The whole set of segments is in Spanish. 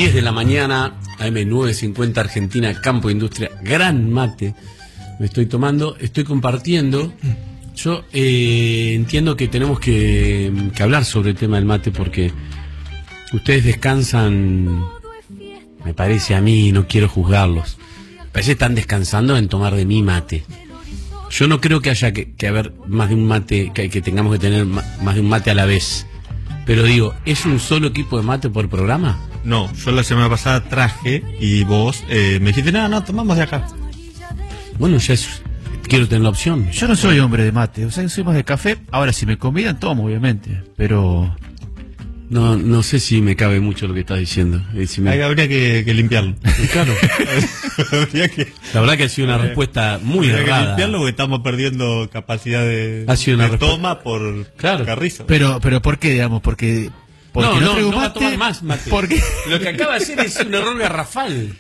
10 de la mañana, AM950 Argentina, Campo Industria, gran mate me estoy tomando, estoy compartiendo. Yo entiendo que tenemos que hablar sobre el tema del mate porque ustedes descansan, me parece a mí, no quiero juzgarlos, parece que están descansando en tomar de mi mate. Yo no creo que haya que haber más de un mate, que tengamos que tener más de un mate a la vez. Pero digo, ¿es un solo equipo de mate por programa? No, yo la semana pasada traje y vos me dijiste, no, tomamos de acá. Bueno, ya quiero tener la opción. Yo no soy hombre de mate, o sea, soy más de café. Ahora, si me convidan, tomo, obviamente, pero... No sé si me cabe mucho lo que estás diciendo. Habría que limpiarlo. Claro. La verdad que ha sido una respuesta muy errada. Habría que limpiarlo porque estamos perdiendo capacidad de toma por carrizo. Pero ¿por qué, digamos? Porque no traigo va a tomar más mate. Porque lo que acaba de hacer es un error garrafal.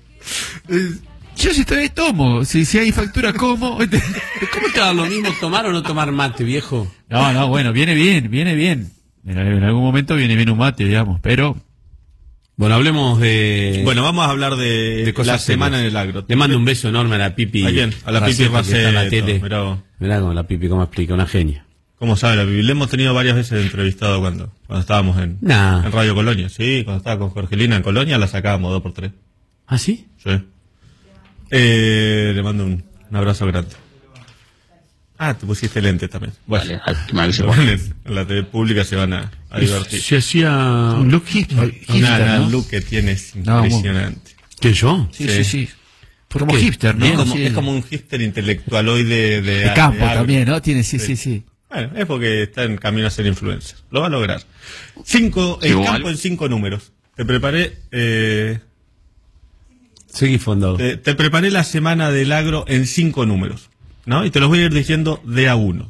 Yo si todavía tomo, si hay factura como. ¿Cómo te da lo mismo tomar o no tomar mate, viejo? No, bueno, viene bien. En algún momento viene bien un mate, digamos, pero... Bueno, hablemos de... Bueno, vamos a hablar de cosas la semana en el agro. Le mando un beso enorme a la Pipi. ¿A quién? A la Pipi Raceto, en la tele. Mirá cómo la Pipi, cómo explica, una genia. ¿Cómo sabe la Pipi? Le hemos tenido varias veces entrevistado cuando estábamos en Radio Colonia. Sí, cuando estaba con Jorgelina en Colonia la sacábamos 2x3. ¿Ah, sí? Sí. Le mando un abrazo grande. Ah, te pusiste lente también. Bueno, en la TV pública se van a divertir. Se hacía un look hipster, ¿no? Look que tienes impresionante. ¿Que yo? Sí. Como hipster, ¿no? Es como un hipster intelectual hoy de campo también, ¿no? Tiene, sí. Bueno, es porque está en camino a ser influencer. Lo va a lograr. El campo en 5 números. Te preparé... Seguí fondado. Te preparé la semana del agro en 5 números. ¿No? Y te los voy a ir diciendo de a uno.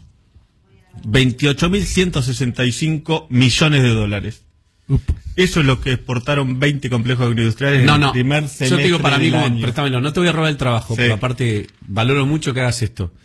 28.165 millones de dólares. Eso es lo que exportaron 20 complejos agroindustriales en el primer semestre. Yo te digo para mí, del año. préstamelo, no te voy a robar el trabajo, pero aparte valoro mucho que hagas esto.